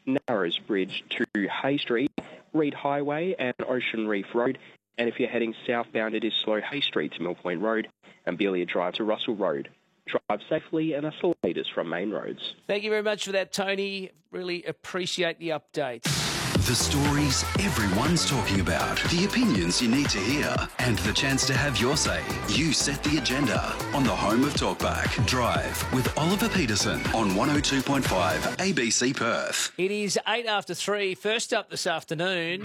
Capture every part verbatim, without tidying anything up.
Narrows Bridge to Hay Street, Reed Highway and Ocean Reef Road. And if you're heading southbound, it is slow Hay Street to Mill Point Road and Belia Drive to Russell Road. Drive safely and hustle leaders from main roads. Thank you very much for that, Tony. Really appreciate the updates. The stories everyone's talking about, the opinions you need to hear, and the chance to have your say. You set the agenda on the home of Talkback. Drive with Oliver Peterson on one oh two point five A B C Perth. It is eight after three. First up this afternoon.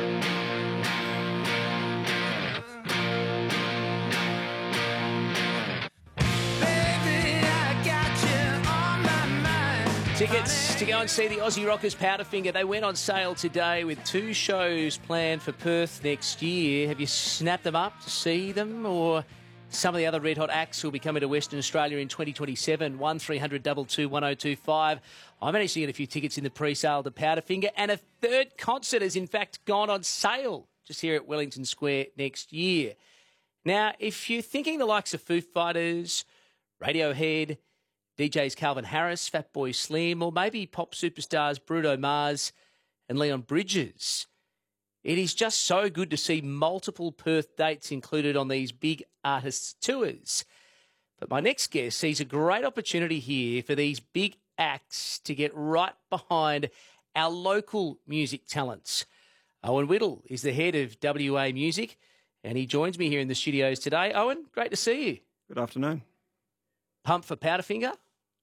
Tickets to go and see the Aussie Rockers Powderfinger. They went on sale today with two shows planned for Perth next year. Have you snapped them up to see them? Or some of the other red hot acts will be coming to Western Australia in twenty twenty-seven. one three hundred two two one oh two five. I managed to get a few tickets in the pre-sale to Powderfinger. And a third concert has in fact gone on sale just here at Wellington Square next year. Now, if you're thinking the likes of Foo Fighters, Radiohead, D Js Calvin Harris, Fatboy Slim, or maybe pop superstars Bruno Mars and Leon Bridges, it is just so good to see multiple Perth dates included on these big artists' tours. But my next guest sees a great opportunity here for these big acts to get right behind our local music talents. Owen Whittle is the head of W A Music, and he joins me here in the studios today. Owen, great to see you. Good afternoon. Pumped for Powderfinger?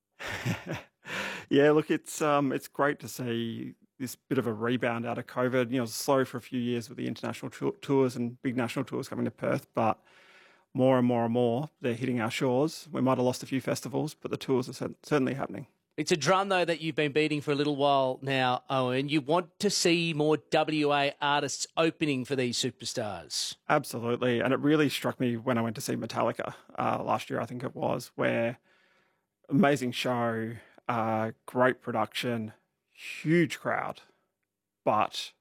Yeah, look, it's um, it's great to see this bit of a rebound out of COVID. You know, it was slow for a few years with the international t- tours and big national tours coming to Perth, but more and more and more, they're hitting our shores. We might have lost a few festivals, but the tours are cer- certainly happening. It's a drum, though, that you've been beating for a little while now, Owen. You want to see more W A artists opening for these superstars. Absolutely. And it really struck me when I went to see Metallica uh, last year, I think it was, where amazing show, uh, great production, huge crowd, but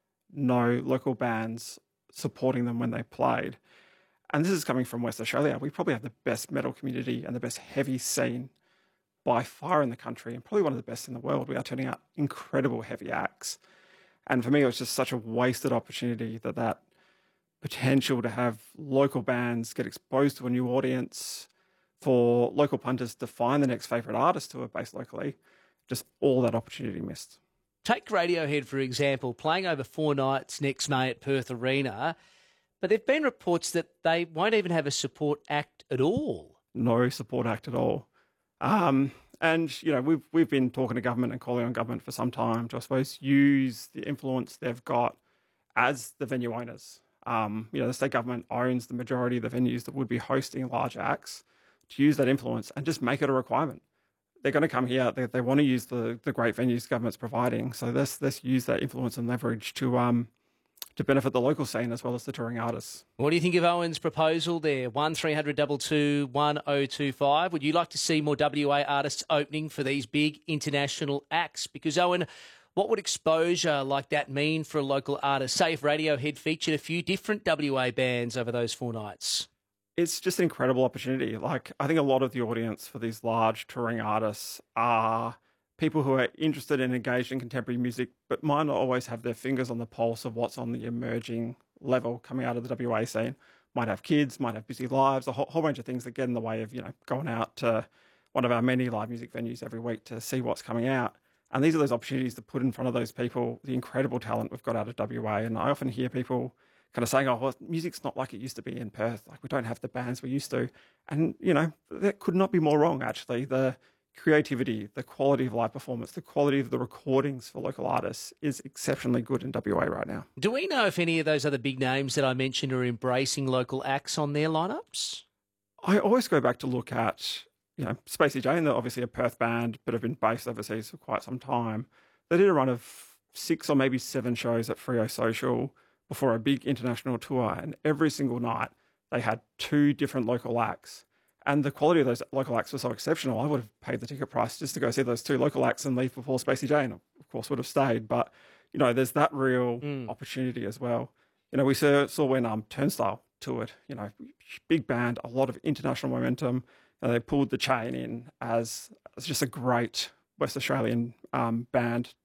no local bands supporting them when they played. And this is coming from West Australia. We probably have the best metal community and the best heavy scene by far in the country, and probably one of the best in the world. We are turning out incredible heavy acts. And for me, it was just such a wasted opportunity that that potential to have local bands get exposed to a new audience, for local punters to find the next favourite artist who are based locally, just all that opportunity missed. Take Radiohead, for example, playing over four nights next May at Perth Arena, but there have been reports that they won't even have a support act at all. No support act at all. Um, and, you know, we've we've been talking to government and calling on government for some time to, I suppose, use the influence they've got as the venue owners. Um, you know, the state government owns the majority of the venues that would be hosting large acts, to use that influence and just make it a requirement. They're going to come here. They, they want to use the, the great venues the government's providing. So let's, let's use that influence and leverage to um to benefit the local scene as well as the touring artists. What do you think of Owen's proposal there? one three hundred two two one oh two five. Would you like to see more W A artists opening for these big international acts? Because, Owen, what would exposure like that mean for a local artist? Say if Radiohead featured a few different W A bands over those four nights. It's just an incredible opportunity. Like, I think a lot of the audience for these large touring artists are people who are interested and engaged in contemporary music, but might not always have their fingers on the pulse of what's on the emerging level coming out of the W A scene. Might have kids, might have busy lives, a whole, whole bunch of things that get in the way of, you know, going out to one of our many live music venues every week to see what's coming out. And these are those opportunities to put in front of those people the incredible talent we've got out of W A. And I often hear people kind of saying, oh, well, music's not like it used to be in Perth. Like, we don't have the bands we used to. And, you know, that could not be more wrong, actually. The creativity, the quality of live performance, the quality of the recordings for local artists is exceptionally good in W A right now. Do we know if any of those other big names that I mentioned are embracing local acts on their lineups? I always go back to look at, you know, Spacey Jane, they're obviously a Perth band, but have been based overseas for quite some time. They did a run of six or maybe seven shows at Freo Social before a big international tour, and every single night they had two different local acts. And the quality of those local acts was so exceptional, I would have paid the ticket price just to go see those two local acts and leave before Spacey Jane. Of course, would have stayed. But, you know, there's that real mm. opportunity as well. You know, we saw, saw when um, Turnstile toured, you know, big band, a lot of international momentum. And they pulled the chain in as, as just a great West Australian um, band